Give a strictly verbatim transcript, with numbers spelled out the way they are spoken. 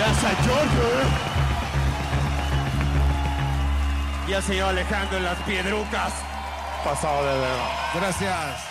Gracias a George. Y al señor Alejandro en las piedrucas. Pasado de dedo. Gracias.